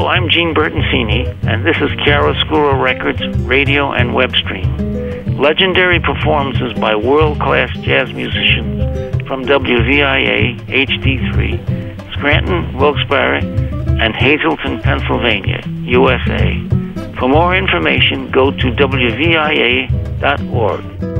Hello, I'm Gene Bertoncini, and this is Chiaroscuro Records radio and web stream. Legendary performances by world-class jazz musicians from WVIA HD3, Scranton, Wilkes-Barre, and Hazleton, Pennsylvania, USA. For more information, go to WVIA.org.